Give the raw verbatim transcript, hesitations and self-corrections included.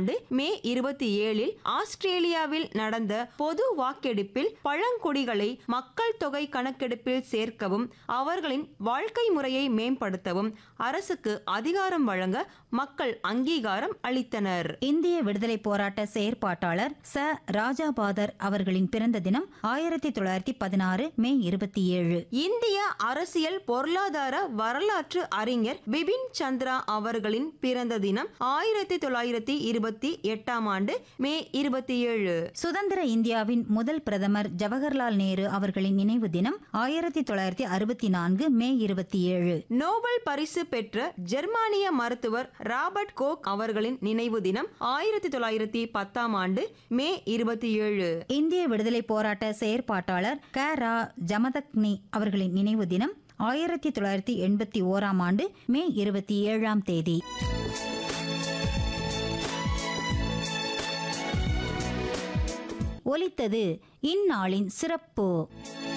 ஆண்டு மே இருபத்தி ஏழில் ஆஸ்திரேலியாவில் நடந்த பொது வாக்கெடுப்பில் பழங்குடிகளை மக்கள் தொகை கணக்கெடுப்பில் சேர்க்கவும் அவர்களின் வாழ்க்கை முறையை மேம்படுத்தவும் அரசுக்கு அதிகாரம் வழங்க மக்கள் அங்கீகாரம் அளித்தனர். இந்திய விடுதலை போராட்ட செயற்பாட்டாளர் ச ராஜாபாதர் அவர்களின் பிறந்த தினம் ஆயிரத்தி தொள்ளாயிரத்தி பதினாறு மே இருபத்தி ஏழு. இந்திய அரசியல் பொருளாதார வரலாற்று அறிஞர் பிபின் சந்திரா அவர்களின் பிறந்த தினம் ஆயிரத்தி தொள்ளாயிரத்தி இருபத்தி எட்டாம் ஆண்டு மே இருபத்தி ஏழு. சுதந்திர இந்தியாவின் முதல் பிரதமர் ஜவஹர்லால் நேரு அவர்களின் நினைவு தினம் ஆயிரத்தி தொள்ளாயிரத்தி அறுபத்தி நான்கு மே இருபத்தி ஏழு. நோபல் பரிசு பெற்ற ஜெர்மானிய மருத்துவர் ராபர்ட் கோக் அவர்களின் நினைவு தினம் ஆயிரத்தி தொள்ளாயிரத்தி பத்தாம் ஆண்டு மே இருபத்தி ஏழு. இந்திய விடுதலை போராட்ட செயற்பாட்டாளர் க ரா ஜமதக்னி அவர்களின் நினைவு தினம் ஆயிரத்தி தொள்ளாயிரத்தி எண்பத்தி ஓராம் ஆண்டு மே இருபத்தி ஏழாம் தேதி. ஒலித்தது இந்நாளின் சிறப்பு.